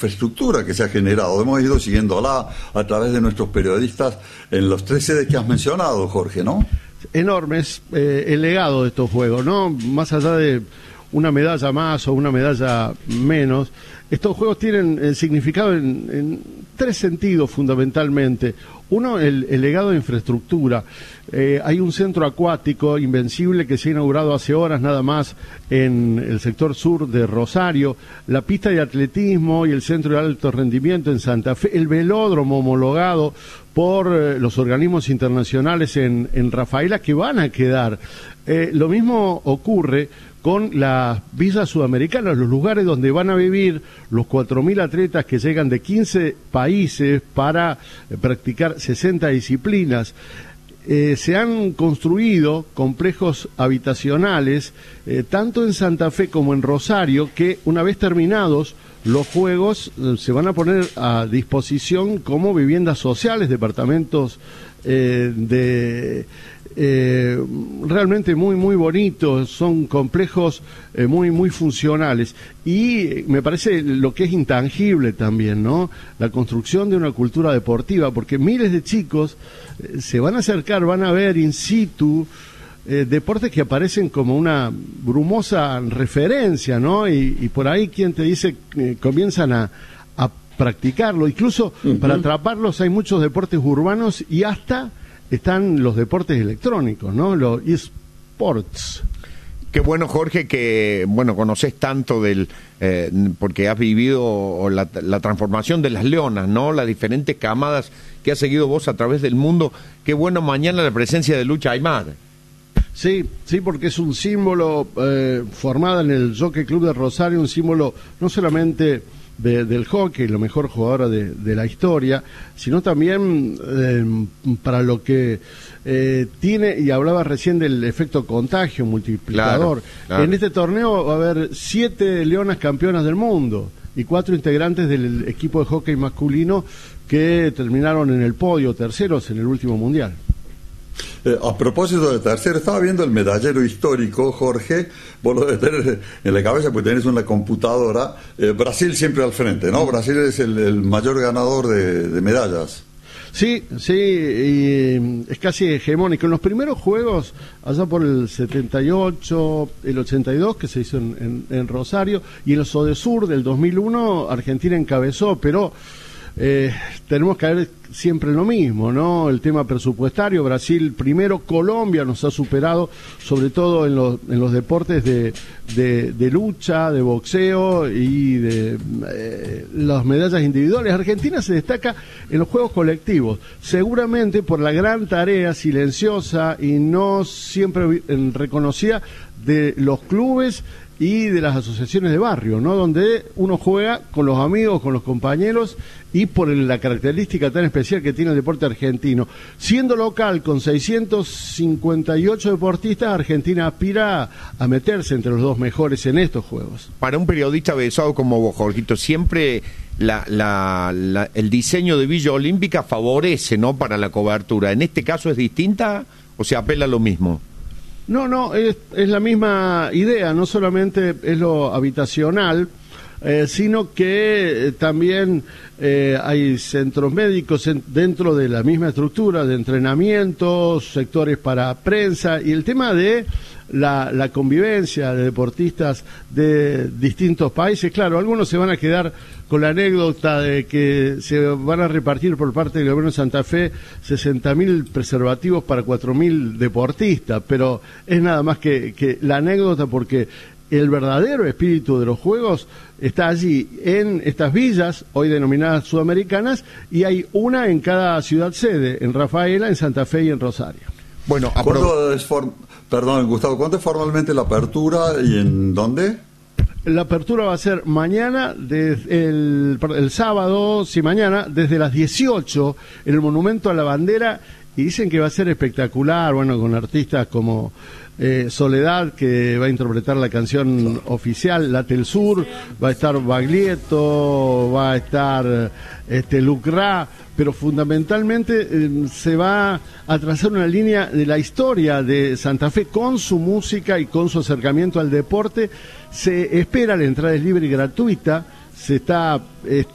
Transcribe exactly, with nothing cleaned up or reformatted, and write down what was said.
infraestructura que se ha generado. Hemos ido siguiéndola a través de nuestros periodistas en los tres sedes que has mencionado, Jorge, ¿no? Enormes, eh, el legado de estos juegos, ¿no? Más allá de una medalla más o una medalla menos, estos juegos tienen el significado en, en tres sentidos fundamentalmente. Uno, el, el legado de infraestructura. Eh, hay un centro acuático invencible que se ha inaugurado hace horas nada más en el sector sur de Rosario, la pista de atletismo y el centro de alto rendimiento en Santa Fe, el velódromo homologado por eh, los organismos internacionales en, en Rafaela, que van a quedar. Eh, lo mismo ocurre con las villas sudamericanas, los lugares donde van a vivir los cuatro mil atletas que llegan de quince países para eh, practicar sesenta disciplinas. Eh, se han construido complejos habitacionales, eh, tanto en Santa Fe como en Rosario, que una vez terminados los juegos eh, se van a poner a disposición como viviendas sociales, departamentos eh, de... Eh, realmente muy muy bonitos, son complejos eh, muy muy funcionales y me parece lo que es intangible también, ¿no? La construcción de una cultura deportiva, porque miles de chicos eh, se van a acercar, van a ver in situ eh, deportes que aparecen como una brumosa referencia, ¿no? Y, y por ahí quien te dice eh, comienzan a, a practicarlo, incluso uh-huh. Para atraparlos hay muchos deportes urbanos y hasta están los deportes electrónicos, ¿no? Los eSports. Qué bueno, Jorge, que, bueno, conoces tanto del... Eh, porque has vivido la, la transformación de las leonas, ¿no? Las diferentes camadas que has seguido vos a través del mundo. Qué bueno mañana la presencia de Lucha Aymar. Sí, sí, porque es un símbolo eh, formada en el Jockey Club de Rosario, un símbolo no solamente... De, del hockey, la mejor jugadora de, de la historia, sino también eh, para lo que eh, tiene, y hablaba recién del efecto contagio multiplicador. Claro, claro. En este torneo va a haber siete leonas campeonas del mundo y cuatro integrantes del equipo de hockey masculino que terminaron en el podio, terceros en el último mundial. Eh, a propósito de tercero, estaba viendo el medallero histórico, Jorge, vos lo debes tener en la cabeza porque tenés una computadora. eh, Brasil siempre al frente, ¿no? Brasil es el, el mayor ganador de, de medallas. Sí, sí, y es casi hegemónico. En los primeros juegos, allá por el setenta y ocho, el ochenta y dos, que se hizo en, en, en Rosario, y en el Sodesur del dos mil uno, Argentina encabezó, pero... Eh, tenemos que ver siempre lo mismo, ¿no? El tema presupuestario, Brasil primero, Colombia nos ha superado, sobre todo en los, en los deportes de, de, de lucha, de boxeo y de eh, las medallas individuales. Argentina se destaca en los juegos colectivos, seguramente por la gran tarea silenciosa y no siempre reconocida de los clubes y de las asociaciones de barrio, ¿no? Donde uno juega con los amigos, con los compañeros, y por la característica tan especial que tiene el deporte argentino. Siendo local con seiscientos cincuenta y ocho deportistas, Argentina aspira a meterse entre los dos mejores en estos juegos. Para un periodista besado como vos, Jorgito, siempre la, la, la, el diseño de Villa Olímpica favorece, ¿no?, para la cobertura. ¿En este caso es distinta o se apela a lo mismo? No, no, es, es la misma idea, no solamente es lo habitacional, eh, sino que eh, también eh, hay centros médicos en, dentro de la misma estructura de entrenamiento, sectores para prensa y el tema de la, la convivencia de deportistas de distintos países. Claro, algunos se van a quedar con la anécdota de que se van a repartir por parte del gobierno de Santa Fe sesenta mil preservativos para cuatro mil deportistas, pero es nada más que, que la anécdota, porque el verdadero espíritu de los Juegos está allí en estas villas, hoy denominadas sudamericanas, y hay una en cada ciudad sede, en Rafaela, en Santa Fe y en Rosario. Bueno, ¿cuándo es form... Perdón, Gustavo, ¿cuándo es formalmente la apertura y en dónde? La apertura va a ser mañana, desde el, el sábado, sí, mañana, desde las dieciocho, en el Monumento a la Bandera, y dicen que va a ser espectacular, bueno, con artistas como eh, Soledad, que va a interpretar la canción oficial, La Tel Sur, va a estar Baglietto, va a estar este, Lucra, pero fundamentalmente eh, se va a trazar una línea de la historia de Santa Fe con su música y con su acercamiento al deporte. Se espera, la entrada es libre y gratuita, se está...